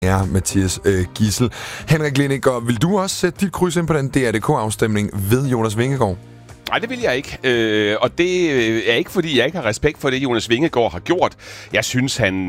er Mathias Gidsel. Henrik Lindinger, vil du også sætte dit kryds ind på den DRDK-afstemning ved Jonas Vingegaard? Nej, det vil jeg ikke. Og det er ikke, fordi jeg ikke har respekt for det, Jonas Vingegaard har gjort. Jeg synes, han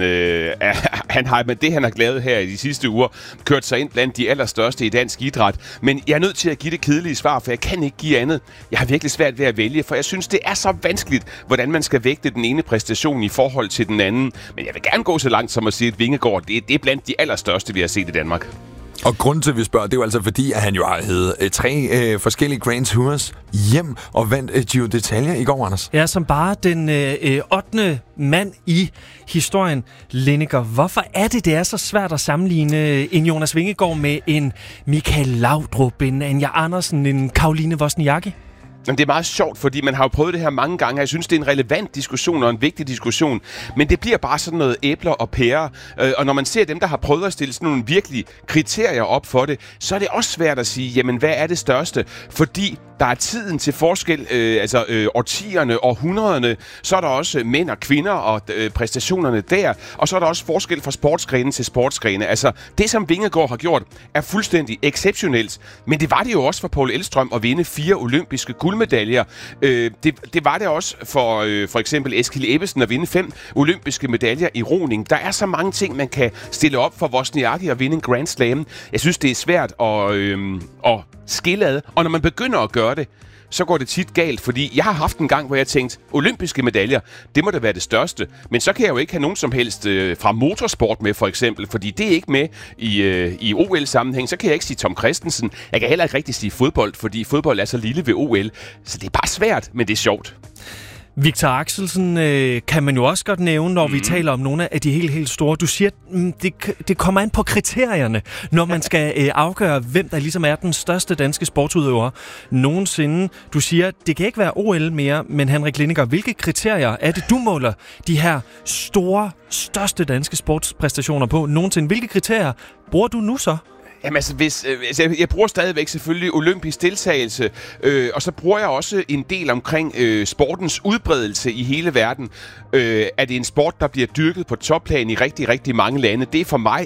har med det, han har lavet her i de sidste uger, kørt sig ind blandt de allerstørste i dansk idræt. Men jeg er nødt til at give det kedelige svar, for jeg kan ikke give andet. Jeg har virkelig svært ved at vælge, for jeg synes, det er så vanskeligt, hvordan man skal vægte den ene præstation i forhold til den anden. Men jeg vil gerne gå så langt som at sige, at Vingegaard, det er blandt de allerstørste, vi har set i Danmark. Og grunden til, at vi spørger, det er jo altså fordi, at han jo har heddet 3 forskellige Grand Tours hjem og vandt Giro d'Italia i går, Anders. Ja, som bare den 8. mand i historien. Lindinger, hvorfor er det er så svært at sammenligne en Jonas Vingegaard med en Michael Laudrup, en Anja Andersen, en Caroline Wozniacki? Det er meget sjovt, fordi man har jo prøvet det her mange gange, og jeg synes, det er en relevant diskussion og en vigtig diskussion. Men det bliver bare sådan noget æbler og pærer. Og når man ser dem, der har prøvet at stille sådan nogle virkelige kriterier op for det, så er det også svært at sige, jamen hvad er det største? Fordi der er tiden til forskel, årtierne, århundrederne, så er der også mænd og kvinder og præstationerne der, og så er der også forskel fra sportsgrene til sportsgrene. Altså, det som Vingegaard har gjort, er fuldstændig exceptionelt, men det var det jo også for Paul Elvstrøm at vinde 4 olympiske guldmedaljer. Det var det også for eksempel Eskil Ebbesen at vinde 5 olympiske medaljer i roning. Der er så mange ting, man kan stille op for Wozniacki at vinde en Grand Slam. Jeg synes, det er svært at skille ad, og når man begynder at gøre det, så går det tit galt, fordi jeg har haft en gang, hvor jeg tænkte, olympiske medaljer, det må da være det største. Men så kan jeg jo ikke have nogen som helst fra motorsport med, for eksempel, fordi det er ikke med i OL-sammenhæng. Så kan jeg ikke sige Tom Kristensen. Jeg kan heller ikke rigtig sige fodbold, fordi fodbold er så lille ved OL. Så det er bare svært, men det er sjovt. Victor Axelsen kan man jo også godt nævne, når vi taler om nogle af de helt store. Du siger, det kommer an på kriterierne, når man skal afgøre, hvem der ligesom er den største danske sportsudøver nogensinde. Du siger, det kan ikke være OL mere, men Henrik Lindinger, hvilke kriterier er det, du måler de her største danske sportspræstationer på nogensinde? Hvilke kriterier bruger du nu så? Jamen altså, jeg bruger stadigvæk selvfølgelig olympisk deltagelse, og så bruger jeg også en del omkring sportens udbredelse i hele verden. Er det en sport, der bliver dyrket på topplan i rigtig, rigtig mange lande? Det er for mig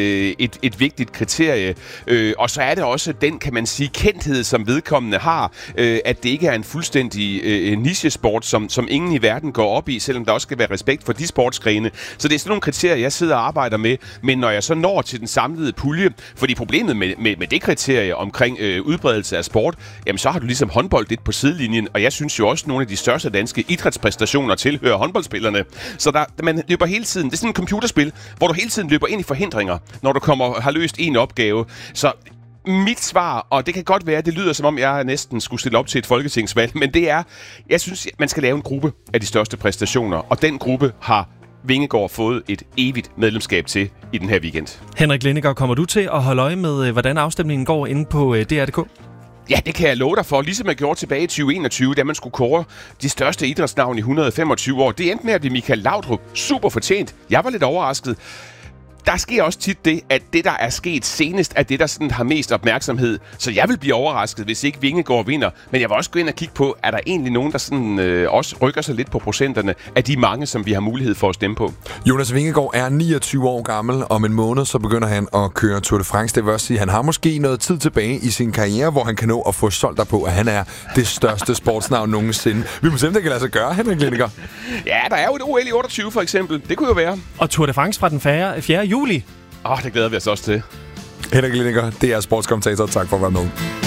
et vigtigt kriterie. Og så er det også den, kan man sige, kendthed, som vedkommende har, at det ikke er en fuldstændig nichesport, som ingen i verden går op i, selvom der også skal være respekt for de sportsgrene. Så det er sådan nogle kriterier, jeg sidder og arbejder med. Men når jeg så når til den samlede pulje, fordi problemet med det kriterie omkring udbredelse af sport, jamen så har du ligesom håndbold lidt på sidelinjen, og jeg synes jo også, at nogle af de største danske idrætspræstationer tilhører håndboldspillerne. Så man løber hele tiden, det er sådan et computerspil, hvor du hele tiden løber ind i forhindringer, når du har løst en opgave. Så mit svar, og det kan godt være, det lyder som om, jeg næsten skulle stille op til et folketingsvalg, men det er, jeg synes, man skal lave en gruppe af de største præstationer, og den gruppe har Vingegaard fået et evigt medlemskab til i den her weekend. Henrik Lindinger, kommer du til at holde øje med, hvordan afstemningen går inde på DR.dk? Ja, det kan jeg love dig for. Ligesom jeg gjorde tilbage i 2021, da man skulle kåre de største idrætsnavn i 125 år. Det endte med at blive Michael Laudrup. Super fortjent. Jeg var lidt overrasket. Der sker også tit det, at det, der er sket senest, er det, der sådan har mest opmærksomhed. Så jeg vil blive overrasket, hvis ikke Vingegaard vinder. Men jeg vil også gå ind og kigge på, er der egentlig nogen, der sådan, også rykker sig lidt på procenterne af de mange, som vi har mulighed for at stemme på. Jonas Vingegaard er 29 år gammel. Om en måned, så begynder han at køre Tour de France. Det vil også sige, at han har måske noget tid tilbage i sin karriere, hvor han kan nå at få solgt dig på, at han er det største sportsnavn nogensinde. Vi må se, om det kan lade sig gøre, Henrik Lindinger. Ja, der er jo et OL i 28 for eksempel. Det kunne jo være. Og Tour de France fra den 4. juli. Det glæder vi os også til. Henrik Lindinger, det er sportskommentator. Tak for at være med.